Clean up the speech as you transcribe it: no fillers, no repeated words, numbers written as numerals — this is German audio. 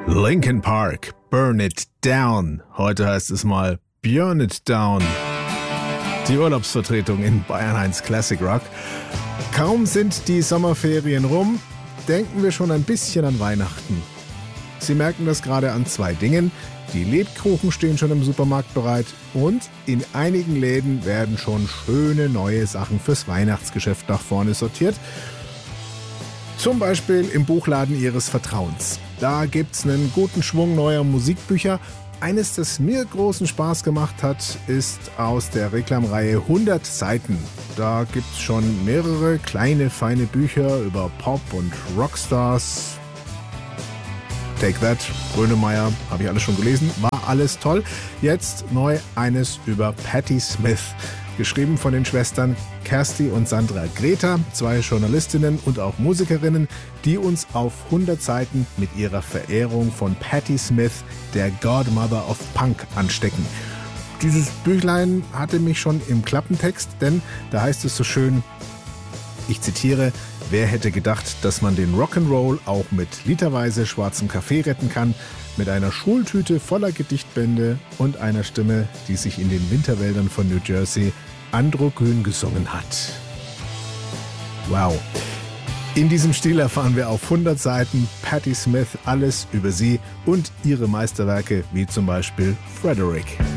Linkin Park, Burn It Down. Heute heißt es mal Burn It Down. Die Urlaubsvertretung in Bayern 1 Classic Rock. Kaum sind die Sommerferien rum, denken wir schon ein bisschen an Weihnachten. Sie merken das gerade an zwei Dingen. Die Lebkuchen stehen schon im Supermarkt bereit und in einigen Läden werden schon schöne neue Sachen fürs Weihnachtsgeschäft nach vorne sortiert. Zum Beispiel im Buchladen Ihres Vertrauens. Da gibt's einen guten Schwung neuer Musikbücher. Eines, das mir großen Spaß gemacht hat, ist aus der Reklamreihe 100 Seiten. Da gibt's schon mehrere kleine, feine Bücher über Pop- und Rockstars. Take That, Grönemeyer, habe ich alles schon gelesen, war alles toll. Jetzt neu eines über Patti Smith, geschrieben von den Schwestern Kersti und Sandra Greta, zwei Journalistinnen und auch Musikerinnen, die uns auf 100 Seiten mit ihrer Verehrung von Patti Smith, der Godmother of Punk, anstecken. Dieses Büchlein hatte mich schon im Klappentext, denn da heißt es so schön, ich zitiere: Wer hätte gedacht, dass man den Rock'n'Roll auch mit literweise schwarzem Kaffee retten kann, mit einer Schultüte voller Gedichtbände und einer Stimme, die sich in den Winterwäldern von New Jersey androgyn gesungen hat. Wow. In diesem Stil erfahren wir auf 100 Seiten Patti Smith alles über sie und ihre Meisterwerke, wie zum Beispiel Frederick.